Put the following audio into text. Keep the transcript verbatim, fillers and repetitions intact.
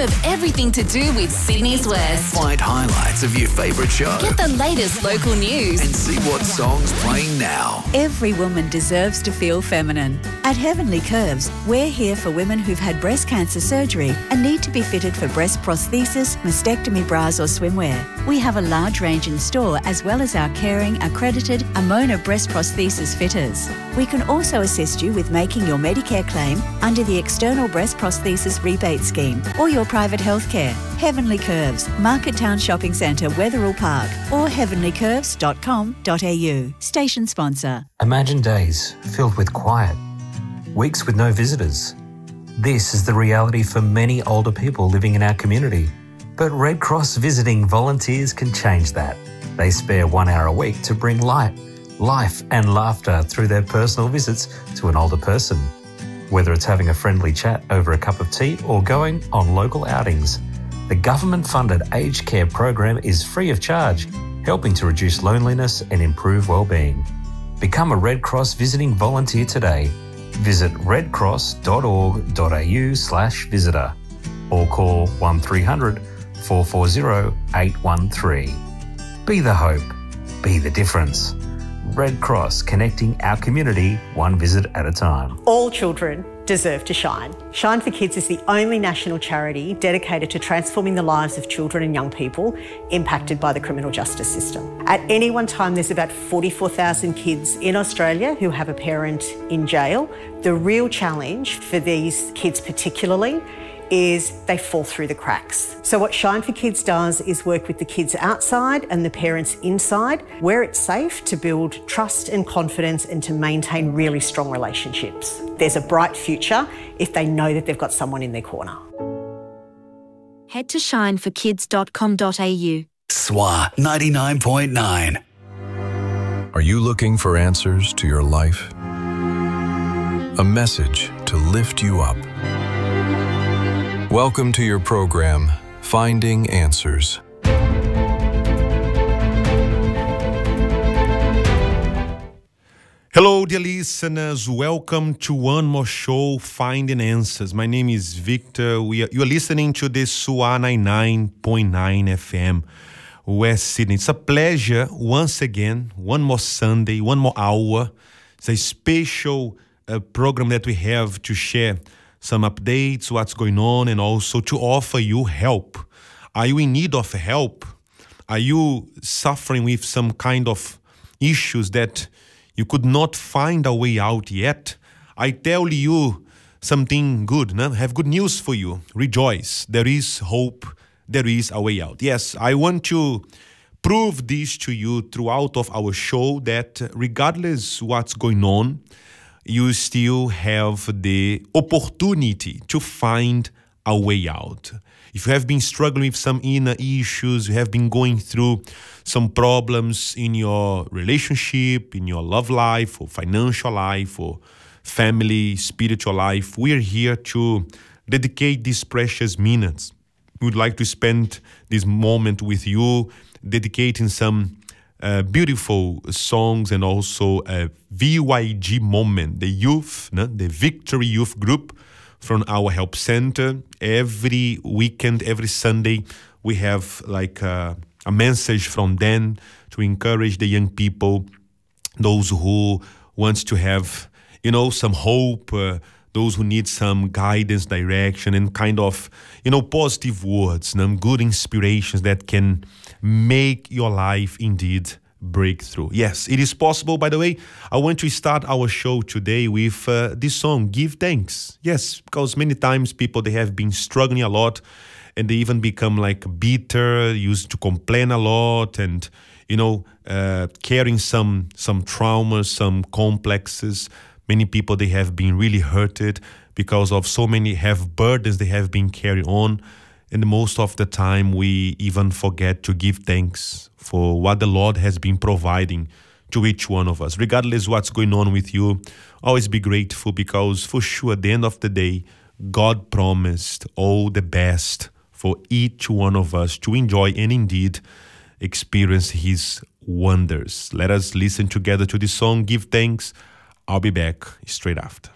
of everything to do with Sydney's West. Find highlights of your favourite show. Get the latest local news. And see what song's playing now. Every woman deserves to feel feminine. At Heavenly Curves, we're here for women who've had breast cancer surgery and need to be fitted for breast prosthesis, mastectomy bras or swimwear. We have a large range in store as well as our caring, accredited Amona breast prosthesis fitters. We can also assist you with making your Medicare claim under the External Breast Prosthesis Rebate Scheme or your private healthcare. Heavenly Curves, Market Town Shopping Centre, Wetherill Park, or heavenly curves dot com dot a u. Station sponsor. Imagine days filled with quiet, weeks with no visitors. This is the reality for many older people living in our community. But Red Cross visiting volunteers can change that. They spare one hour a week to bring light, life and laughter through their personal visits to an older person. Whether it's having a friendly chat over a cup of tea or going on local outings, the government-funded aged care program is free of charge, helping to reduce loneliness and improve well-being. Become a Red Cross visiting volunteer today. Visit redcross.org.au slash visitor or call one three hundred, four four zero, eight one three. Be the hope. Be the difference. Red Cross, connecting our community one visit at a time. All children deserve to shine. Shine for Kids is the only national charity dedicated to transforming the lives of children and young people impacted by the criminal justice system. At any one time, there's about forty-four thousand kids in Australia who have a parent in jail. The real challenge for these kids particularly is they fall through the cracks. So what Shine for Kids does is work with the kids outside and the parents inside, where it's safe to build trust and confidence and to maintain really strong relationships. There's a bright future if they know that they've got someone in their corner. Head to shine for kids dot com dot a u. S W A ninety-nine point nine. Are you looking for answers to your life? A message to lift you up. Welcome to your program, Finding Answers. Hello, dear listeners. Welcome to one more show, Finding Answers. My name is Victor. We are, you are listening to the S W A ninety-nine point nine F M, West Sydney. It's a pleasure once again, one more Sunday, one more hour. It's a special uh, program that we have to share some updates, what's going on, and also to offer you help. Are you in need of help? Are you suffering with some kind of issues that you could not find a way out yet? I tell you something good, no? I have good news for you. Rejoice. There is hope. There is a way out. Yes, I want to prove this to you throughout of our show that regardless what's going on, you still have the opportunity to find a way out. If you have been struggling with some inner issues, you have been going through some problems in your relationship, in your love life, or financial life, or family, spiritual life, we are here to dedicate these precious minutes. We would like to spend this moment with you, dedicating some Uh, beautiful songs and also a V Y G moment, the youth, no? the Victory Youth Group from our help center. Every weekend, every Sunday, we have like a, a message from them to encourage the young people, those who want to have, you know, some hope, uh, those who need some guidance, direction, and kind of, you know, positive words, some good inspirations that can make your life indeed breakthrough. Yes, it is possible. By the way, I want to start our show today with uh, this song, Give Thanks. Yes, because many times people, they have been struggling a lot and they even become like bitter, used to complain a lot and, you know, uh, carrying some, some traumas, some complexes. Many people, they have been really hurted because of so many have burdens they have been carrying on. And most of the time, we even forget to give thanks for what the Lord has been providing to each one of us. Regardless what's going on with you, always be grateful because for sure, at the end of the day, God promised all the best for each one of us to enjoy and indeed experience His wonders. Let us listen together to this song, Give Thanks. I'll be back straight after.